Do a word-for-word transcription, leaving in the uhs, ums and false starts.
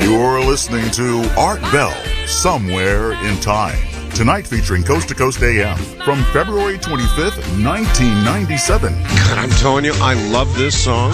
You're listening to Art Bell, Somewhere in Time. Tonight featuring Coast to Coast A M from February twenty-fifth, nineteen ninety-seven. God, I'm telling you, I love this song.